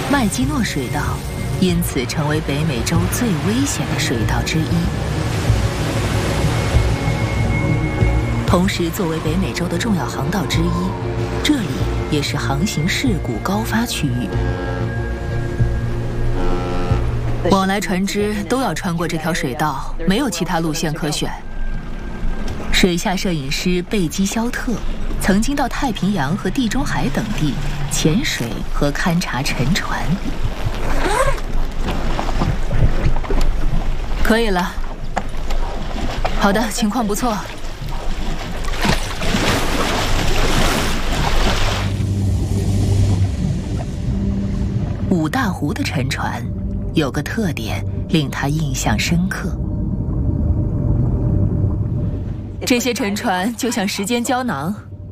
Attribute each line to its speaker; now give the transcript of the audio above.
Speaker 1: 麦基诺水道因此成为北美洲最危险的水道之一。同时，作为北美洲的重要航道之一，这里也是航行事故高发区域。往来船只都要穿过这条水道，没有其他路线可选。水下摄影师贝基肖特曾经到太平洋和地中海等地潜水和勘察沉船。可以了。好的，情况不错。五大湖的沉船有个特点令他印象深刻。这些沉船就像时间胶囊，